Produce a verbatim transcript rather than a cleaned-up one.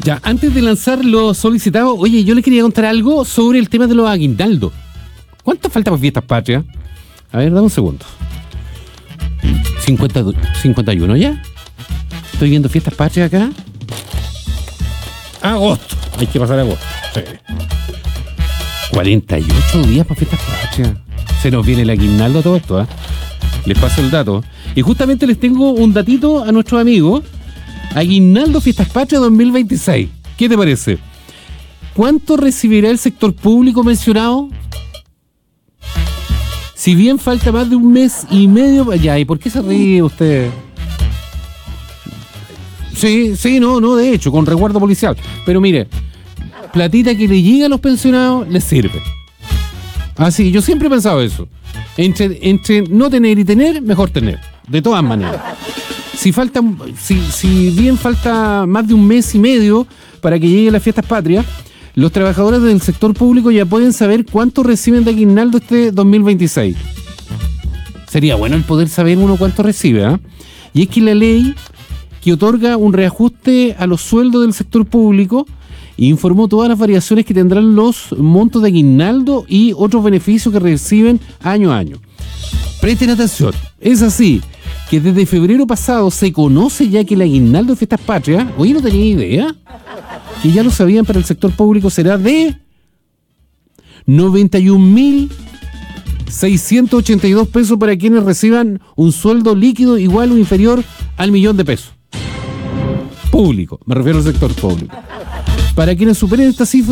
Ya, antes de lanzar lo solicitado, oye, yo le quería contar algo sobre el tema de los aguinaldos. ¿Cuánto falta para fiestas patrias? A ver, dame un segundo. cincuenta, cincuenta y uno ya. Estoy viendo fiestas patrias acá. Agosto. Hay que pasar agosto. Sí. cuarenta y ocho días para fiestas patrias. Se nos viene el aguinaldo a todo esto, ¿eh? Les paso el dato. Y justamente les tengo un datito a nuestros amigos. Aguinaldo Fiestas Patrias dos mil veintiséis. ¿Qué te parece? ¿Cuánto recibirá el sector público mencionado? Si bien falta más de un mes y medio... Ya, ¿y por qué se ríe usted? Sí, sí, no, no, de hecho, con resguardo policial. Pero mire, platita que le llega a los pensionados les sirve. Así, yo siempre he pensado eso. Entre, entre no tener y tener, mejor tener. De todas maneras. Si falta, si, si bien falta más de un mes y medio para que lleguen las fiestas patrias, los trabajadores del sector público ya pueden saber cuánto reciben de aguinaldo este dos mil veintiséis. Sería bueno el poder saber uno cuánto recibe, ¿eh? Y es que la ley que otorga un reajuste a los sueldos del sector público informó todas las variaciones que tendrán los montos de aguinaldo y otros beneficios que reciben año a año. Presten atención, es así que desde febrero pasado se conoce ya que el aguinaldo de fiestas patrias, oye, no tenía idea, que ya lo sabían, para el sector público será de noventa y un mil seiscientos ochenta y dos pesos para quienes reciban un sueldo líquido igual o inferior al millón de pesos. Público, me refiero al sector público. Para quienes superen esta cifra,